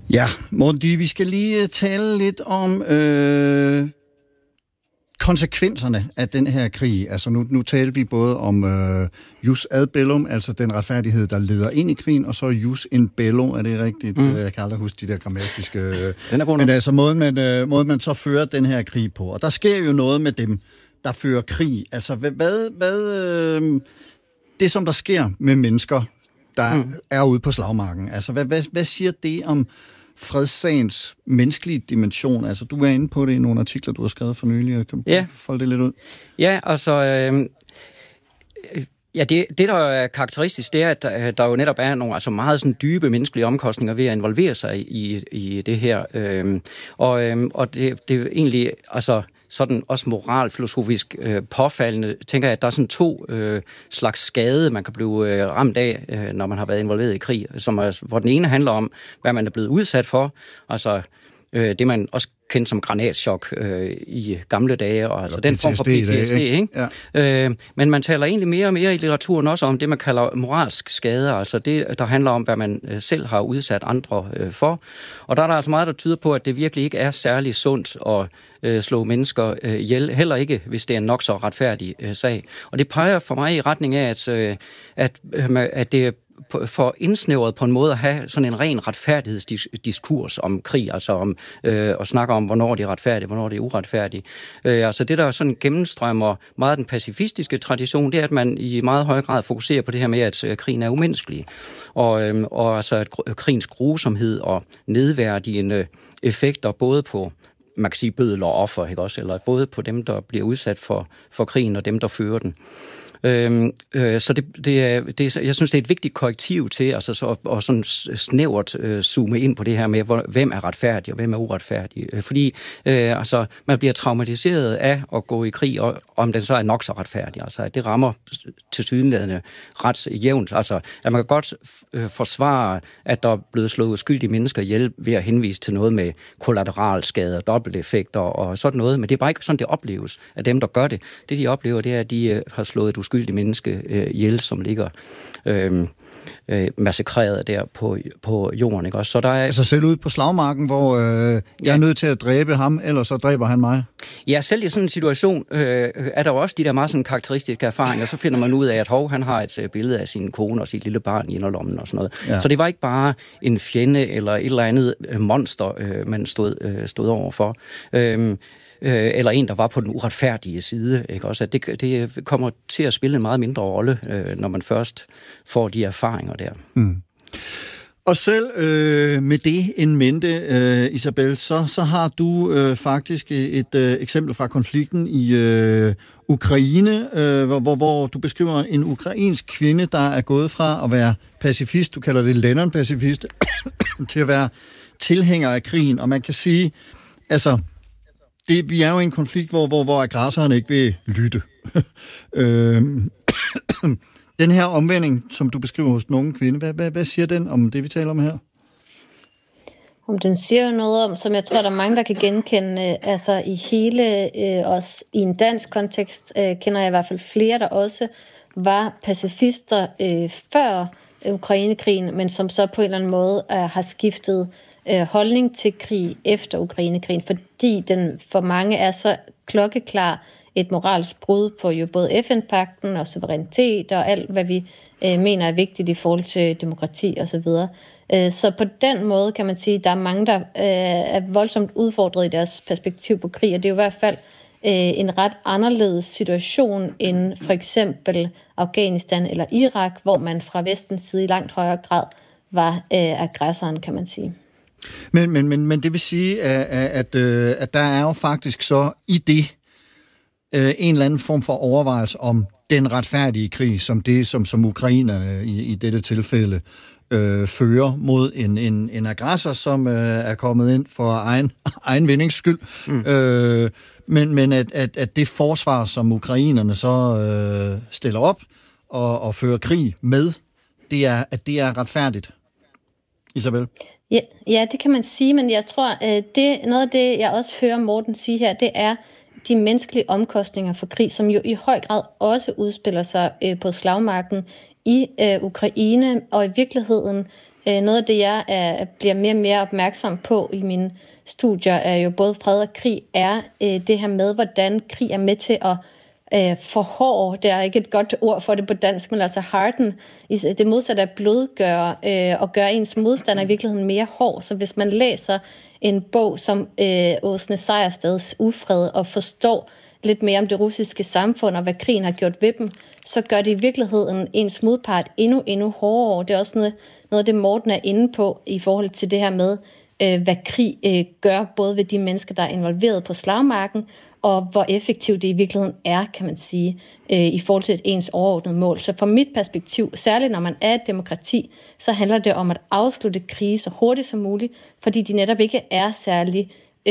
Ja, Morten, vi skal lige tale lidt om konsekvenserne af den her krig. Altså nu taler vi både om jus ad bellum, altså den retfærdighed, der leder ind i krigen, og så jus in bello, er det rigtigt? Jeg kan aldrig huske de der grammatiske... Den er god nok. Men altså måden man så fører den her krig på. Og der sker jo noget med dem, der fører krig. Altså hvad det, som der sker med mennesker, der er ude på slagmarken. Altså hvad siger det om fredssagens menneskelige dimension? Altså, du er inde på det i nogle artikler, du har skrevet for nylig. Kan du folde det lidt ud? Ja, altså... det der er karakteristisk, det er, at der jo netop er nogle altså meget sådan dybe menneskelige omkostninger ved at involvere sig i det her. Og det er egentlig altså sådan også moralfilosofisk påfaldende, tænker jeg, at der er sådan to slags skade, man kan blive ramt af, når man har været involveret i krig, hvor den ene handler om, hvad man er blevet udsat for, altså det man også kendt som granatschok i gamle dage, og altså den form for PTSD, ikke? Ja. Men man taler egentlig mere og mere i litteraturen også om det, man kalder moralsk skade, altså det, der handler om, hvad man selv har udsat andre for. Og der er der altså meget, der tyder på, at det virkelig ikke er særlig sundt at slå mennesker ihjel, heller ikke, hvis det er en nok så retfærdig sag. Og det peger for mig i retning af, at det er for indsnævret på en måde at have sådan en ren retfærdighedsdiskurs om krig, altså om at snakke om, hvornår det er retfærdigt, hvornår det er uretfærdigt. Altså det, der sådan gennemstrømmer meget af den pacifistiske tradition, det er, at man i meget høj grad fokuserer på det her med, at krigen er umenneskelig. Og altså at krigens grusomhed og nedværdigende effekter både på man kan sige bødel og offer, ikke også? Eller både på dem, der bliver udsat for krigen, og dem, der fører den. Så jeg synes, det er et vigtigt korrektiv til altså, at sådan snævert zoome ind på det her med, hvem er retfærdig og hvem er uretfærdig. Fordi altså, man bliver traumatiseret af at gå i krig, og om den så er nok så retfærdig. Altså, at det rammer tilsyneladende ret jævnt. Altså, at man kan godt forsvare, at der er blevet slået uskyldige mennesker ihjel ved at henvise til noget med kollateralskader, dobbelteffekter og sådan noget, men det er bare ikke sådan, det opleves af dem, der gør det. Det, de oplever, det er, at de har slået et uskyldigt menneske ihjel, som ligger massakreret der på jorden, ikke også? Så der er altså selv ude på slagmarken, hvor jeg er nødt til at dræbe ham, ellers så dræber han mig. Ja, selv i sådan en situation er der jo også de der meget sådan karakteristiske erfaringer, så finder man ud af, at han har et billede af sin kone og sit lille barn i inderlommen og sådan noget. Ja. Så det var ikke bare en fjende eller et eller andet monster, man stod overfor. Eller en, der var på den uretfærdige side, ikke også? At det kommer til at spille en meget mindre rolle, når man først får de erfaringer der. Mm. Og selv med det en mente, Isabel, så har du faktisk et eksempel fra konflikten i Ukraine, hvor du beskriver en ukrainsk kvinde, der er gået fra at være pacifist, du kalder det Lennon-pacifist, til at være tilhænger af krigen. Og man kan sige, altså, vi er jo i en konflikt, hvor aggressoren ikke vil lytte. Den her omvending, som du beskriver hos den unge kvinde, hvad siger den om det, vi taler om her? Om den siger jo noget om, som jeg tror, der er mange, der kan genkende, altså i hele, også i en dansk kontekst, kender jeg i hvert fald flere, der også var pacifister før Ukrainekrigen, men som så på en eller anden måde har skiftet holdning til krig efter Ukrainekrigen, fordi den for mange er så klokkeklar et moralsk brud på jo både FN-pagten og suverænitet og alt, hvad vi mener er vigtigt i forhold til demokrati osv. Så på den måde kan man sige, at der er mange, der er voldsomt udfordret i deres perspektiv på krig, og det er jo i hvert fald en ret anderledes situation end for eksempel Afghanistan eller Irak, hvor man fra vestens side i langt højere grad var aggressoren, kan man sige. Men det vil sige, at der er jo faktisk så i det en eller anden form for overvejelse om den retfærdige krig, som det, som ukrainerne i dette tilfælde fører mod en aggressor, som er kommet ind for egen vindings skyld. Men at det forsvar, som ukrainerne så stiller op og fører krig med, det er retfærdigt. Isabel? Ja, det kan man sige, men jeg tror, noget af det, jeg også hører Morten sige her, det er de menneskelige omkostninger for krig, som jo i høj grad også udspiller sig på slagmarken i Ukraine, og i virkeligheden Noget af det, jeg bliver mere og mere opmærksom på i mine studier, er jo både fred og krig, er det her med, hvordan krig er med til at forhårde, det er ikke et godt ord for det på dansk, men altså harden, det modsatte af blødgøre og gøre ens modstander i virkeligheden mere hård. Så hvis man læser en bog som Åsne Sejersteds Ufred og forstår lidt mere om det russiske samfund og hvad krigen har gjort ved dem, så gør det i virkeligheden ens modpart endnu hårdere. Det er også noget af det, Morten er inde på i forhold til det her med, hvad krig gør, både ved de mennesker, der er involveret på slagmarken, og hvor effektivt det i virkeligheden er, kan man sige, i forhold til ens overordnede mål. Så fra mit perspektiv, særligt når man er et demokrati, så handler det om at afslutte krige så hurtigt som muligt, fordi de netop ikke er særlig,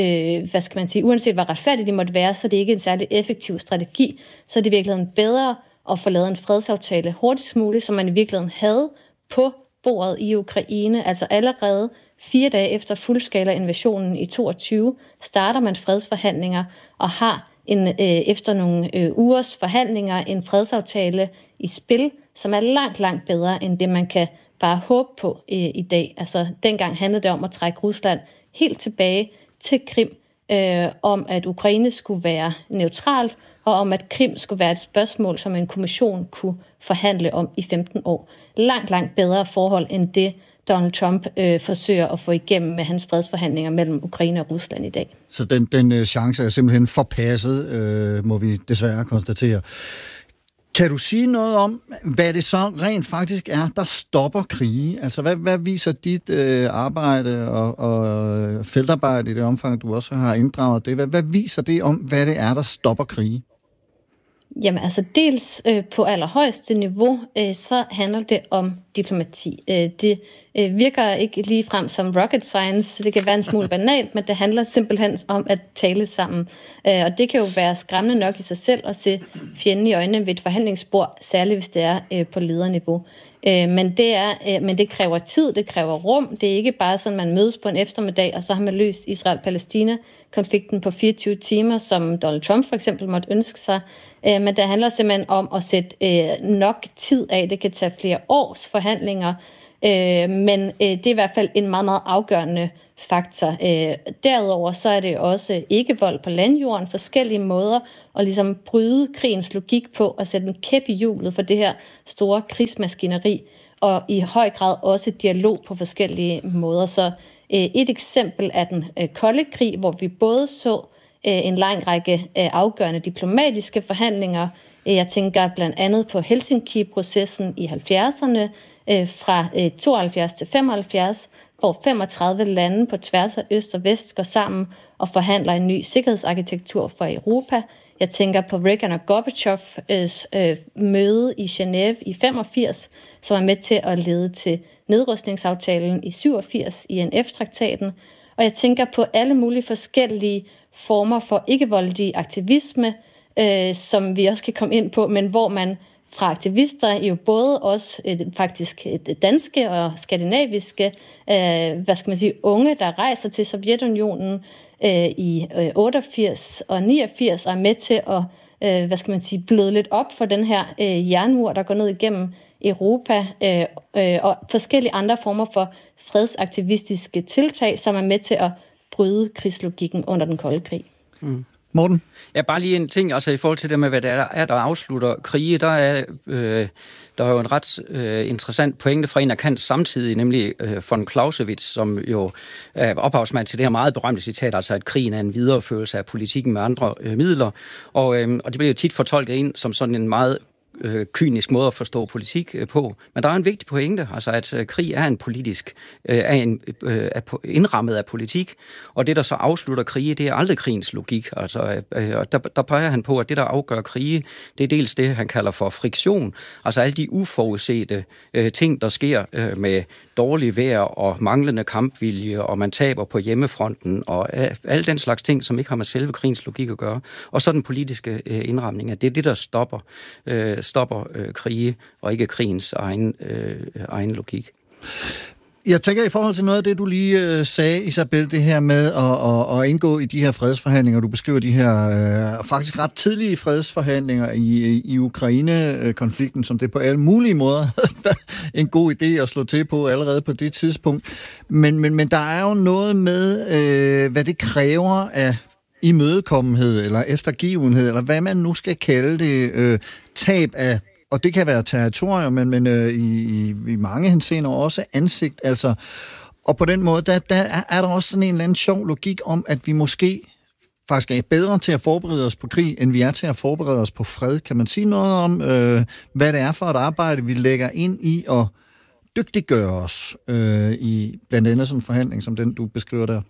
uanset hvor retfærdigt de måtte være, så det er ikke en særlig effektiv strategi, så er det i virkeligheden bedre at få lavet en fredsaftale hurtigst muligt, som man i virkeligheden havde på bordet i Ukraine, altså allerede 4 dage efter fuldskala invasionen i 22, starter man fredsforhandlinger og har efter nogle ugers forhandlinger en fredsaftale i spil, som er langt bedre end det, man kan bare håbe på i dag. Altså dengang handlede det om at trække Rusland helt tilbage til Krim, om at Ukraine skulle være neutralt, og om at Krim skulle være et spørgsmål, som en kommission kunne forhandle om i 15 år. Langt bedre forhold end det, Donald Trump forsøger at få igennem med hans fredsforhandlinger mellem Ukraine og Rusland i dag. Så den chance er simpelthen forpasset, må vi desværre konstatere. Kan du sige noget om, hvad det så rent faktisk er, der stopper krige? Altså, hvad viser dit arbejde og feltarbejde i det omfang, du også har inddraget det? Hvad viser det om, hvad det er, der stopper krige? Jamen altså dels på allerhøjeste niveau, så handler det om diplomati. Det virker ikke lige frem som rocket science, det kan være en smule banalt, men det handler simpelthen om at tale sammen. Og det kan jo være skræmmende nok i sig selv at se fjenden i øjnene ved et forhandlingsbord, særligt hvis det er på lederniveau. Men det kræver tid, det kræver rum. Det er ikke bare sådan, man mødes på en eftermiddag, og så har man løst Israel-Palæstina-konflikten på 24 timer, som Donald Trump for eksempel måtte ønske sig. Men det handler simpelthen om at sætte nok tid af. Det kan tage flere års forhandlinger, men det er i hvert fald en meget afgørende faktor. Derudover så er det også ikke vold på landjorden, forskellige måder at ligesom bryde krigens logik på og sætte en kæp i hjulet for det her store krigsmaskineri, og i høj grad også dialog på forskellige måder. Så et eksempel er den kolde krig, hvor vi både så en lang række afgørende diplomatiske forhandlinger. Jeg tænker blandt andet på Helsinki-processen i 70'erne, fra 72 til 75, hvor 35 lande på tværs af øst og vest går sammen og forhandler en ny sikkerhedsarkitektur for Europa. Jeg tænker på Reagan og Gorbachevs møde i Genève i 85, som er med til at lede til nedrustningsaftalen i 87, INF-traktaten. Og jeg tænker på alle mulige forskellige former for ikke-voldelige aktivisme, som vi også kan komme ind på, men hvor man fra aktivister, jo både også faktisk danske og skandinaviske, unge, der rejser til Sovjetunionen i 88 og 89, og er med til at, bløde lidt op for den her jernmur, der går ned igennem Europa, og forskellige andre former for fredsaktivistiske tiltag, som er med til at bryde krigslogikken under den kolde krig. Mm. Morten? Ja, bare lige en ting, altså i forhold til det med, hvad det er, der afslutter krige, der er jo en ret interessant pointe fra en af Kants samtidig, nemlig von Clausewitz, som jo er ophavsmand til det her meget berømte citat, altså at krigen er en videreførelse af politikken med andre midler, og det bliver jo tit fortolket ind som sådan en meget kynisk måde at forstå politik på. Men der er en vigtig pointe, altså at krig er en politisk, er indrammet af politik, og det, der så afslutter krige, det er aldrig krigens logik. Altså, der peger han på, at det, der afgør krige, det er dels det, han kalder for friktion, altså alle de uforudsete ting, der sker med dårlig vejr og manglende kampvilje, og man taber på hjemmefronten, og alle den slags ting, som ikke har med selve krigens logik at gøre. Og så den politiske indramning, at det er det, der stopper krige, og ikke krigens egen logik. Jeg tænker i forhold til noget af det, du lige sagde, Isabel, det her med at indgå i de her fredsforhandlinger. Du beskriver de her faktisk ret tidlige fredsforhandlinger i Ukraine-konflikten, som det på alle mulige måder en god idé at slå til på allerede på det tidspunkt. Men der er jo noget med, hvad det kræver af imødekommenhed eller eftergivenhed, eller hvad man nu skal kalde det, tab af. Og det kan være territorier, men i mange henseender også ansigt. Altså. Og på den måde, der er der også sådan en eller anden sjov logik om, at vi måske faktisk er bedre til at forberede os på krig, end vi er til at forberede os på fred. Kan man sige noget om, hvad det er for et arbejde, vi lægger ind i at dygtiggøre os i blandt andet sådan en forhandling, som den, du beskriver der?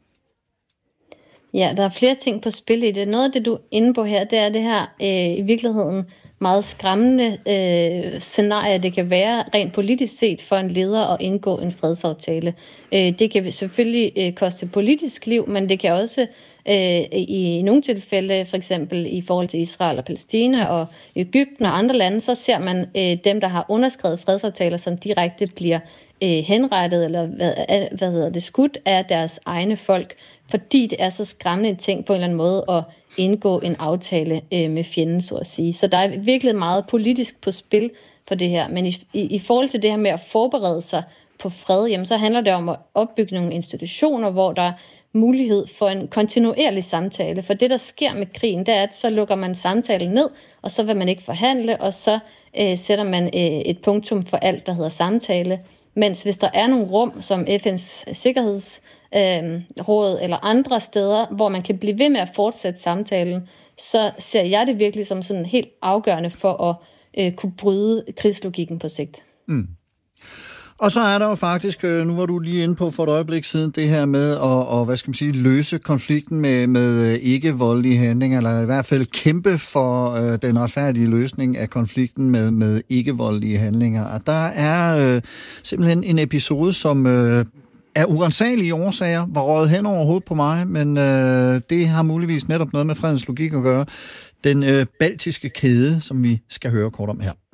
Ja, der er flere ting på spil i det. Noget af det, du er inde på her, det er det her i virkeligheden meget skræmmende scenarie, det kan være rent politisk set for en leder at indgå en fredsaftale. Det kan selvfølgelig koste politisk liv, men det kan også i nogle tilfælde, for eksempel i forhold til Israel og Palæstina og Egypten og andre lande, så ser man dem, der har underskrevet fredsaftaler, som direkte bliver henrettet eller skudt af deres egne folk, fordi det er så skræmmende en ting på en eller anden måde at indgå en aftale med fjenden, så at sige. Så der er virkelig meget politisk på spil for det her. Men i forhold til det her med at forberede sig på fred, jamen, så handler det om at opbygge nogle institutioner, hvor der er mulighed for en kontinuerlig samtale. For det, der sker med krigen, det er, at så lukker man samtalen ned, og så vil man ikke forhandle, og så sætter man et punktum for alt, der hedder samtale. Mens hvis der er nogle rum, som FN's Sikkerhedsråd eller andre steder, hvor man kan blive ved med at fortsætte samtalen, så ser jeg det virkelig som sådan helt afgørende for at kunne bryde krigslogikken på sigt. Mm. Og så er der jo faktisk, nu var du lige inde på for et øjeblik siden, det her med at løse konflikten med ikke-voldelige handlinger, eller i hvert fald kæmpe for den retfærdige løsning af konflikten med ikke-voldelige handlinger. Og der er simpelthen en episode, som af uransagelige årsager var røget hen over hovedet på mig, men det har muligvis netop noget med fredens logik at gøre. Den baltiske kæde, som vi skal høre kort om her.